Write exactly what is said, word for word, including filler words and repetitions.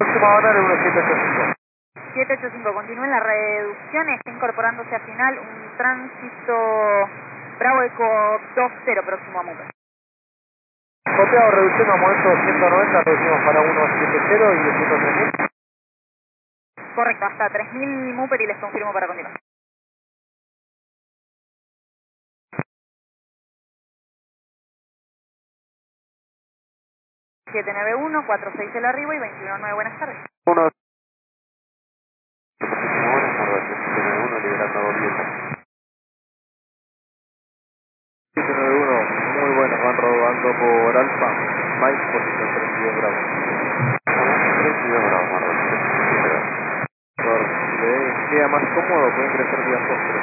Próxima hora de uno siete ocho cinco. siete ocho cinco, continúa en la reducción, está incorporándose a final un tránsito Bravo Eco dos cero próximo a Mupe. Copiado, reducción a momento ciento noventa, reducimos para uno siete cero y ciento tres mil. Correcto, hasta tres mil Muper y les confirmo para continuar. siete nueve uno, cuatro seis el arribo y veintiuno nueve, buenas tardes. uno. Buenas tardes, siete nueve uno liberando diez. siete nueve uno, muy buenas, van rodando por Alfa, Mike, posición treinta y dos grados. treinta y dos grados, Marvel. Por si le queda más cómodo, puede ingresar vía postre.